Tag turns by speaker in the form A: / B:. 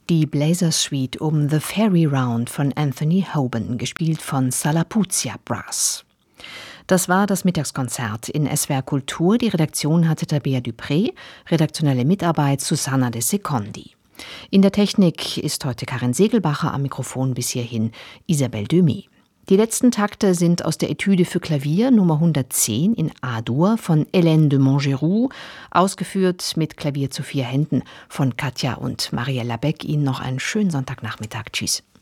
A: Die Blazer Suite um The Fairy Round von Anthony Hoban, gespielt von Salapuzia Brass. Das war das Mittagskonzert in SWR Kultur. Die Redaktion hatte Tabea Dupré, redaktionelle Mitarbeit Susanna de Secondi. In der Technik ist heute Karin Segelbacher, am Mikrofon bis hierhin Isabelle Demey. Die letzten Takte sind aus der Etüde für Klavier Nummer 110 in A-Dur von Hélène de Montgeroux, ausgeführt mit Klavier zu 4 Händen von Katja und Marielle Labec. Ihnen noch einen schönen Sonntagnachmittag. Tschüss.